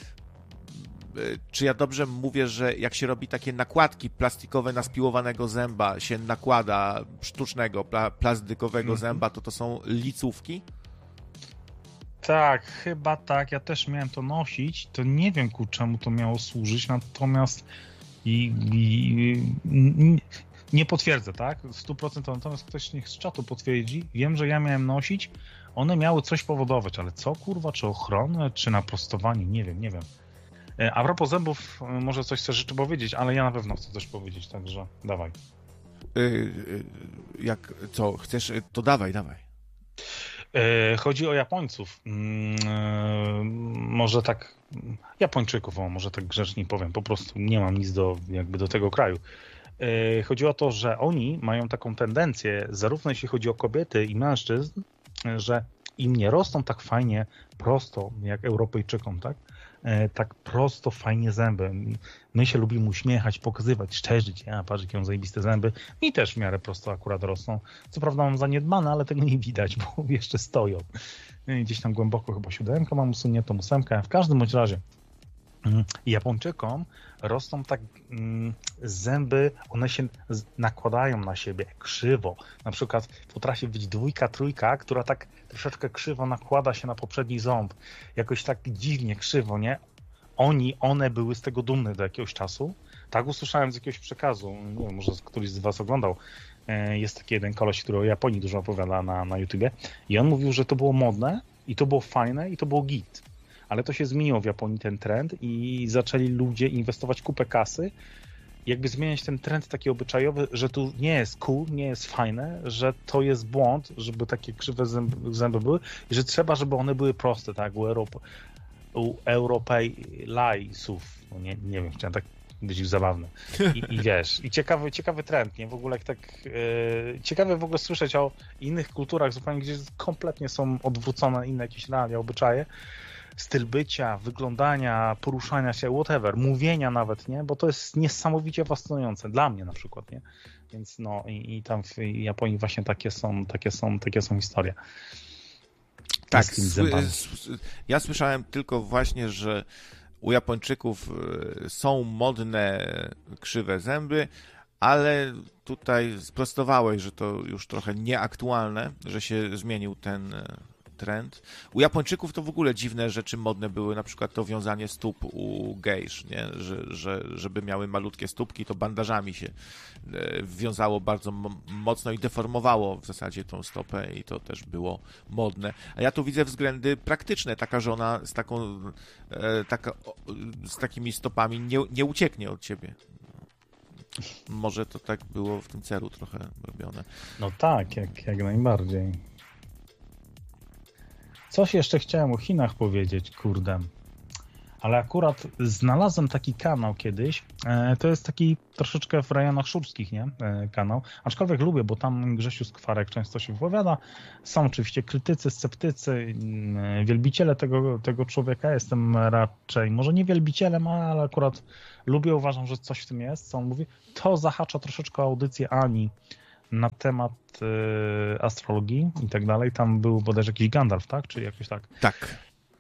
Czy ja dobrze mówię, że jak się robi takie nakładki plastikowe na spiłowanego zęba, się nakłada sztucznego, plastykowego zęba, to są licówki?
Tak, chyba tak. Ja też miałem to nosić. To nie wiem ku czemu to miało służyć, natomiast nie potwierdzę, tak? 100%, natomiast ktoś niech z czatu potwierdzi. Wiem, że ja miałem nosić. One miały coś powodować, ale co kurwa? Czy ochronę, czy naprostowanie? Nie wiem. A propos zębów, może coś chcesz jeszcze powiedzieć, ale ja na pewno chcę coś powiedzieć, także dawaj.
Co chcesz, to dawaj.
Chodzi o Japońców. Może tak, Japończyków, może tak grzecznie powiem, po prostu nie mam nic do tego kraju. Chodzi o to, że oni mają taką tendencję, zarówno jeśli chodzi o kobiety i mężczyzn, że im nie rosną tak fajnie, prosto, jak Europejczykom, tak? Tak prosto, fajnie zęby. My się lubimy uśmiechać, pokazywać, szczerzyć. Patrz, jakie mam zajebiste zęby. Mi też w miarę prosto akurat rosną. Co prawda mam zaniedbane, ale tego nie widać, bo jeszcze stoją. Gdzieś tam głęboko chyba 7 mam usuniętą 8. W każdym bądź razie Japończykom rosną tak zęby, one się nakładają na siebie krzywo. Na przykład potrafi być 2, 3, która tak troszeczkę krzywo nakłada się na poprzedni ząb. Jakoś tak dziwnie krzywo, nie? One były z tego dumne do jakiegoś czasu. Tak usłyszałem z jakiegoś przekazu. Nie wiem, może któryś z was oglądał. Jest taki jeden koleś, który o Japonii dużo opowiada na YouTubie. I on mówił, że to było modne i to było fajne i to było git. Ale to się zmieniło w Japonii, ten trend, i zaczęli ludzie inwestować kupę kasy, jakby zmieniać ten trend taki obyczajowy, że tu nie jest cool, nie jest fajne, że to jest błąd, żeby takie krzywe zęby były i że trzeba, żeby one były proste, tak, u Europejlajsów. No nie wiem, chciałem tak być zabawny. I wiesz, i ciekawy trend, nie? W ogóle jak tak ciekawe w ogóle słyszeć o innych kulturach zupełnie, gdzie kompletnie są odwrócone inne jakieś realia, obyczaje, styl bycia, wyglądania, poruszania się, whatever, mówienia nawet, nie? Bo to jest niesamowicie fascynujące, dla mnie na przykład, nie? Więc no i tam w Japonii właśnie takie są historie.
Tak, ja słyszałem tylko właśnie, że u Japończyków są modne krzywe zęby, ale tutaj sprostowałeś, że to już trochę nieaktualne, że się zmienił ten trend. U Japończyków to w ogóle dziwne rzeczy modne były, na przykład to wiązanie stóp u gejsz, nie? Żeby miały malutkie stópki, to bandażami się wiązało bardzo mocno i deformowało w zasadzie tą stopę i to też było modne. A ja tu widzę względy praktyczne. Taka żona z takimi stopami nie ucieknie od ciebie. Może to tak było w tym celu trochę robione.
No tak, jak najbardziej. Coś jeszcze chciałem o Chinach powiedzieć, kurde. Ale akurat znalazłem taki kanał kiedyś. To jest taki troszeczkę w rejonach szurskich, nie? Kanał. Aczkolwiek lubię, bo tam Grzesiu Skwarek często się wypowiada. Są oczywiście krytycy, sceptycy, wielbiciele tego człowieka. Jestem raczej, może nie wielbicielem, ale akurat lubię, uważam, że coś w tym jest, co on mówi. To zahacza troszeczkę audycję Ani na temat astrologii i tak dalej. Tam był bodajże jakiś Gandalf, tak? Czy jakoś tak?
Tak.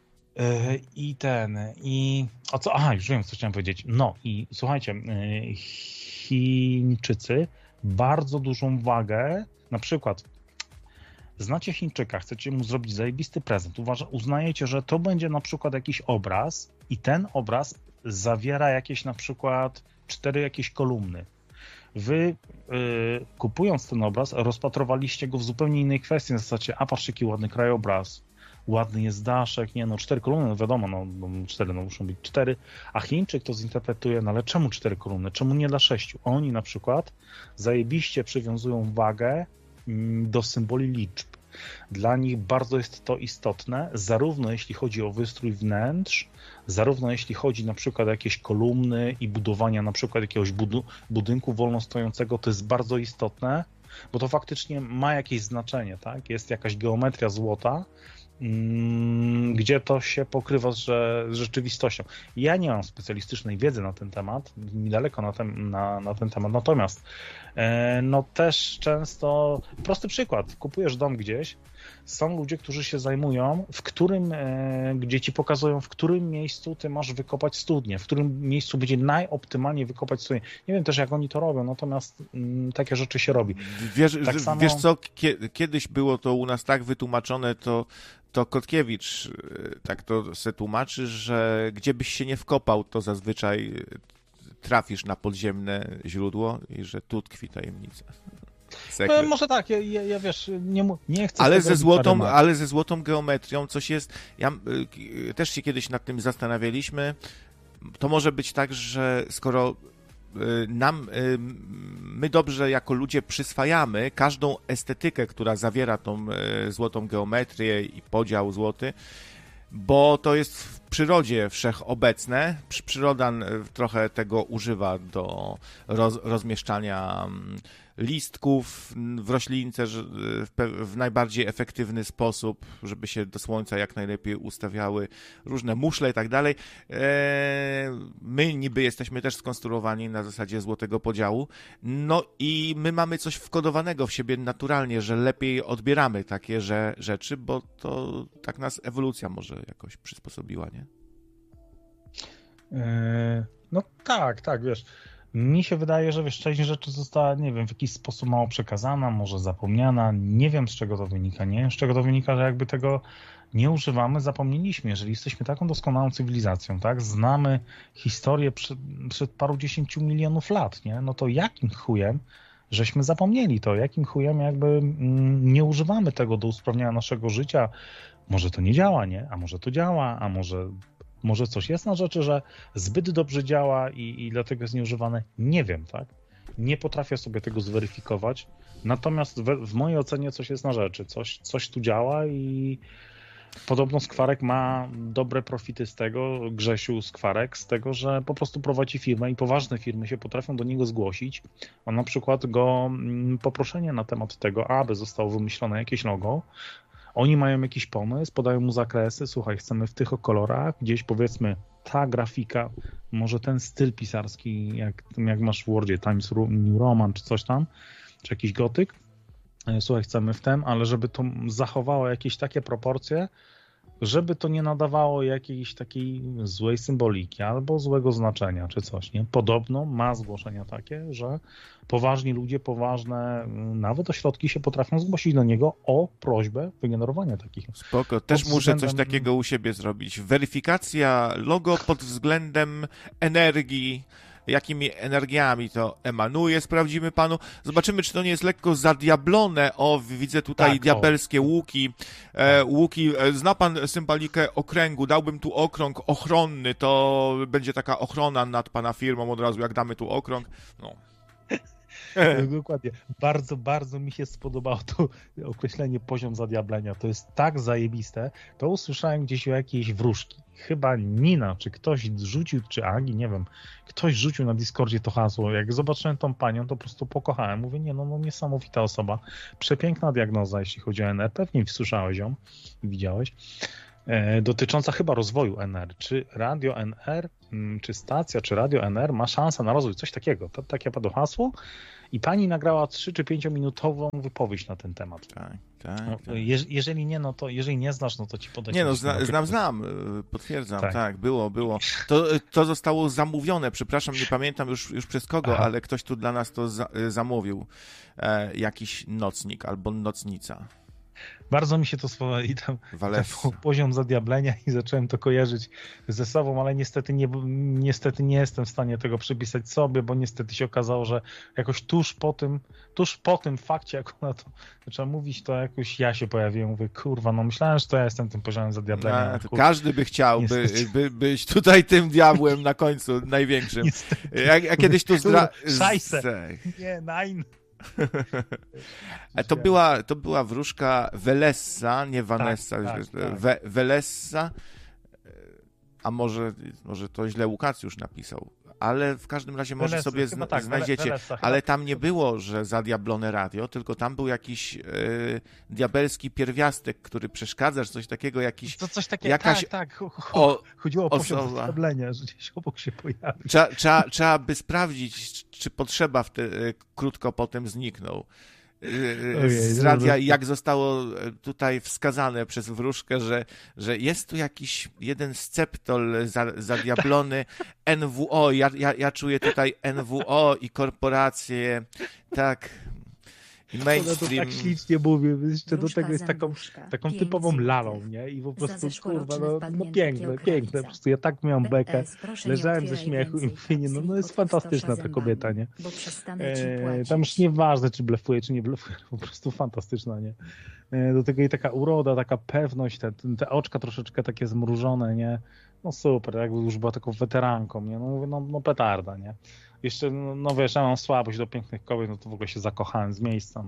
Już wiem, co chciałem powiedzieć. No i słuchajcie, Chińczycy bardzo dużą wagę, na przykład znacie Chińczyka, chcecie mu zrobić zajebisty prezent, uznajecie, że to będzie na przykład jakiś obraz i ten obraz zawiera jakieś na przykład 4 jakieś kolumny. Wy kupując ten obraz, rozpatrowaliście go w zupełnie innej kwestii, na zasadzie, a patrzcie, jaki ładny krajobraz, ładny jest daszek, 4 kolumny, no wiadomo, 4, muszą być 4, a Chińczyk to zinterpretuje, ale czemu 4 kolumny, czemu nie dla 6? Oni na przykład zajebiście przywiązują wagę do symboli liczb. Dla nich bardzo jest to istotne, zarówno jeśli chodzi o wystrój wnętrz, zarówno jeśli chodzi na przykład o jakieś kolumny i budowania na przykład jakiegoś budynku wolnostojącego, to jest bardzo istotne, bo to faktycznie ma jakieś znaczenie, tak? Jest jakaś geometria złota, gdzie to się pokrywa z rzeczywistością. Ja nie mam specjalistycznej wiedzy na ten temat, mi daleko na ten temat, natomiast no też często, prosty przykład, kupujesz dom gdzieś, są ludzie, którzy się zajmują, gdzie ci pokazują, w którym miejscu ty masz wykopać studnię, w którym miejscu będzie najoptymalniej wykopać studnię. Nie wiem też, jak oni to robią, natomiast takie rzeczy się robi.
Wiesz co, kiedyś było to u nas tak wytłumaczone, to Kotkiewicz tak to se tłumaczy, że gdzie byś się nie wkopał, to zazwyczaj trafisz na podziemne źródło i że tu tkwi tajemnica.
No, może tak, ja wiesz, nie chcę...
Ale ze złotą geometrią coś jest... Też się kiedyś nad tym zastanawialiśmy. To może być tak, że skoro my dobrze jako ludzie przyswajamy każdą estetykę, która zawiera tą złotą geometrię i podział złoty, bo to jest w przyrodzie wszechobecne. Przyroda trochę tego używa do rozmieszczania listków w roślince w najbardziej efektywny sposób, żeby się do słońca jak najlepiej ustawiały różne muszle i tak dalej. My niby jesteśmy też skonstruowani na zasadzie złotego podziału, no i my mamy coś wkodowanego w siebie naturalnie, że lepiej odbieramy takie rzeczy, bo to tak nas ewolucja może jakoś przysposobiła, nie?
No tak, wiesz. Mi się wydaje, że część rzeczy została, nie wiem, w jakiś sposób mało przekazana, może zapomniana, nie wiem z czego to wynika, z czego to wynika, że jakby tego nie używamy, zapomnieliśmy, jeżeli jesteśmy taką doskonałą cywilizacją, tak, znamy historię przed parudziesięciu milionów lat, no to jakim chujem żeśmy zapomnieli to, jakim chujem jakby nie używamy tego do usprawniania naszego życia, może to nie działa, a może to działa, a może coś jest na rzeczy, że zbyt dobrze działa i dlatego jest nieużywane. Nie wiem, tak? Nie potrafię sobie tego zweryfikować. Natomiast w mojej ocenie coś jest na rzeczy. Coś tu działa i podobno Skwarek ma dobre profity z tego, Grzesiu Skwarek, z tego, że po prostu prowadzi firmę i poważne firmy się potrafią do niego zgłosić. A na przykład go poproszenie na temat tego, aby zostało wymyślone jakieś logo. Oni mają jakiś pomysł, podają mu zakresy, słuchaj, chcemy w tych kolorach, gdzieś powiedzmy ta grafika, może ten styl pisarski, jak masz w Wordzie, Times New Roman czy coś tam, czy jakiś gotyk, słuchaj, chcemy w tym, ale żeby to zachowało jakieś takie proporcje, żeby to nie nadawało jakiejś takiej złej symboliki albo złego znaczenia czy coś, nie? Podobno ma zgłoszenia takie, że poważni ludzie, poważne nawet ośrodki się potrafią zgłosić do niego o prośbę wygenerowania takich.
Spoko, też muszę coś takiego u siebie zrobić. Weryfikacja logo pod względem energii, jakimi energiami to emanuje, sprawdzimy panu. Zobaczymy, czy to nie jest lekko zadiablone. O, widzę tutaj
tak,
diabelskie łuki. Łuki. Zna pan symbolikę okręgu? Dałbym tu okrąg ochronny, to będzie taka ochrona nad pana firmą od razu, jak damy tu okrąg. No.
Dokładnie. Bardzo, bardzo mi się spodobało to określenie poziom zadiablenia. To jest tak zajebiste. To usłyszałem gdzieś o jakiejś wróżki. Chyba Nina, czy ktoś rzucił, czy Agi, nie wiem. Ktoś rzucił na Discordzie to hasło. Jak zobaczyłem tą panią, to po prostu pokochałem. Mówię, no niesamowita osoba. Przepiękna diagnoza, jeśli chodzi o NR. Pewnie słyszałeś ją i widziałeś. Dotycząca chyba rozwoju NR. Czy radio NR, czy stacja, czy radio NR ma szansę na rozwój? Coś takiego. Takie padło hasło. I pani nagrała 3 czy 5-minutową wypowiedź na ten temat.
Tak.
Jeżeli nie, no to jeżeli nie znasz, no to ci podejdę.
Nie no, znam, potwierdzam, tak, było. To zostało zamówione, przepraszam, nie pamiętam już przez kogo, ale ktoś tu dla nas to zamówił. Jakiś nocnik albo nocnica.
Bardzo mi się to spodobało i tam poziom zadiablenia i zacząłem to kojarzyć ze sobą, ale niestety nie jestem w stanie tego przypisać sobie, bo niestety się okazało, że jakoś tuż po tym fakcie, jak ona to zaczęła mówić, to jakoś ja się pojawiłem. Mówię, kurwa, no myślałem, że to ja jestem tym poziomem zadiablenia.
Każdy by chciał być tutaj tym diabłem na końcu, największym. Ja kiedyś tu
Szajse. Nie, nein.
To była wróżka Welessa, nie Vanessa, Welessa, a może to źle Łukasz już napisał, ale w każdym razie może
Welessa,
sobie znajdziecie,
Welessa,
ale tam nie było, że zadiablone radio, tylko tam był jakiś diabelski pierwiastek, który przeszkadza, coś takiego, jakiś...
To coś takiego,
jakaś
chodziło o poziom zadiablenia, że gdzieś obok się pojawi.
Trzeba by sprawdzić, czy potrzeba krótko potem zniknął. Z radia, jak zostało tutaj wskazane przez wróżkę, że jest tu jakiś jeden sceptol zadiablony NWO. Ja czuję tutaj NWO i korporacje, tak. I mainstream.
To tak ślicznie mówię, jeszcze do tego jest taką typową lalą, nie? I po prostu, kurwa, no piękne. Po prostu ja tak miałem bekę, leżałem ze śmiechu i mówię, no jest fantastyczna ta kobieta, nie? Tam już nieważne, czy blefuje, czy nie blefuje, po prostu fantastyczna, nie? Do tego i taka uroda, taka pewność, te oczka troszeczkę takie zmrużone, nie? No super, jakby już była taką weteranką, nie? No mówię, no petarda, nie? Jeszcze, no wiesz, ja mam słabość do pięknych kobiet, no to w ogóle się zakochałem z miejsca.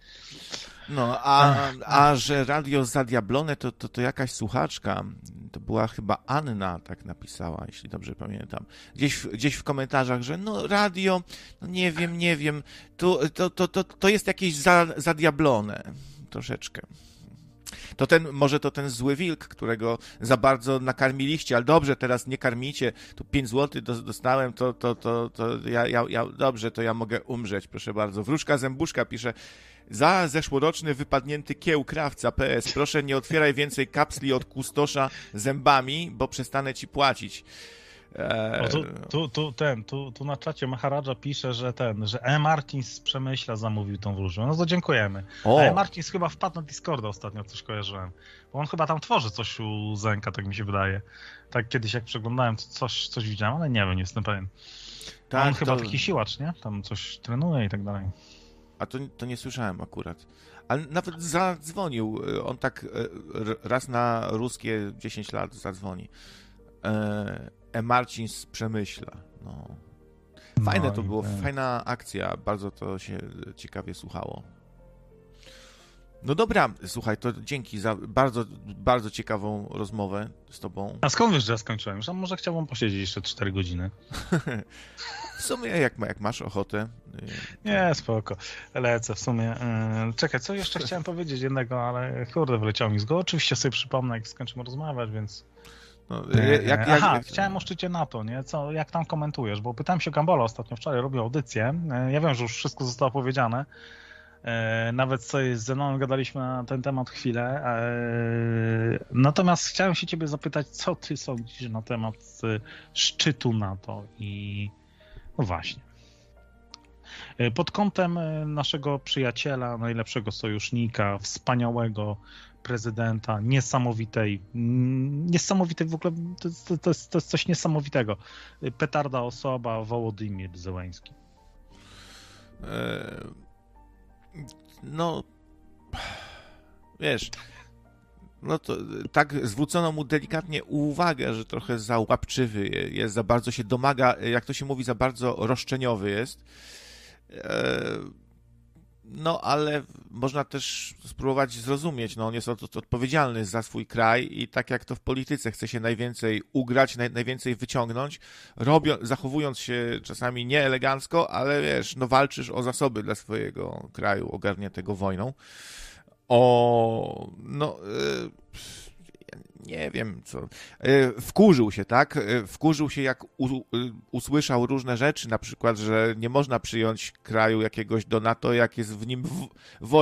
A że radio zadiablone, to jakaś słuchaczka, to była chyba Anna, tak napisała, jeśli dobrze pamiętam. Gdzieś w komentarzach, że no radio, no nie wiem, to jest jakieś zadiablone, troszeczkę. Może to ten zły wilk, którego za bardzo nakarmiliście, ale dobrze, teraz nie karmicie, tu 5 zł dostałem, to dobrze, to ja mogę umrzeć, proszę bardzo. Wróżka Zębuszka pisze, za zeszłoroczny wypadnięty kieł krawca PS, proszę nie otwieraj więcej kapsli od kustosza zębami, bo przestanę ci płacić.
Tu na czacie Maharadża pisze, że Martins z Przemyśla zamówił tą wróżbę. No to dziękujemy. Martins chyba wpadł na Discorda ostatnio, coś kojarzyłem. Bo on chyba tam tworzy coś u Zenka, tak mi się wydaje. Tak kiedyś jak przeglądałem, to coś widziałem, ale nie wiem, nie jestem pewien. Tak, on chyba taki siłacz, nie? Tam coś trenuje i tak dalej.
A to nie słyszałem akurat. Ale nawet zadzwonił. On tak raz na ruskie 10 lat zadzwoni. Marcin z Przemyśla. No. Fajne to było, fajna akcja. Bardzo to się ciekawie słuchało. No dobra, słuchaj, to dzięki za bardzo, bardzo ciekawą rozmowę z tobą.
A skąd wiesz, że ja skończyłem? Że może chciałbym posiedzieć jeszcze 4 godziny.
W sumie jak masz ochotę.
Nie, spoko. Lecę w sumie. Czekaj, co jeszcze chciałem powiedzieć jednego, ale kurde, wyleciało mi z głowy. Oczywiście sobie przypomnę, jak skończymy rozmawiać, więc...
No,
chciałem o szczycie NATO, nie? Jak tam komentujesz? Bo pytałem się Gambola ostatnio, wczoraj robił audycję. Ja wiem, że już wszystko zostało powiedziane, Nawet sobie z Zenonem gadaliśmy na ten temat chwilę. Natomiast chciałem się ciebie zapytać, co ty sądzisz na temat szczytu NATO i no właśnie. Pod kątem naszego przyjaciela, najlepszego sojusznika, wspaniałego prezydenta, niesamowitej w ogóle, to jest coś niesamowitego. Petarda osoba, Wołodymyr Zełenski.
No, wiesz, no to tak zwrócono mu delikatnie uwagę, że trochę za łapczywy jest, za bardzo się domaga, jak to się mówi, za bardzo roszczeniowy jest. No, ale można też spróbować zrozumieć, no on jest odpowiedzialny za swój kraj i tak jak to w polityce chce się najwięcej ugrać, najwięcej wyciągnąć, zachowując się czasami nieelegancko, ale wiesz, no walczysz o zasoby dla swojego kraju ogarniętego wojną. Nie wiem co. Wkurzył się, tak? Wkurzył się, jak usłyszał różne rzeczy, na przykład, że nie można przyjąć kraju jakiegoś do NATO, jak jest w nim wojna.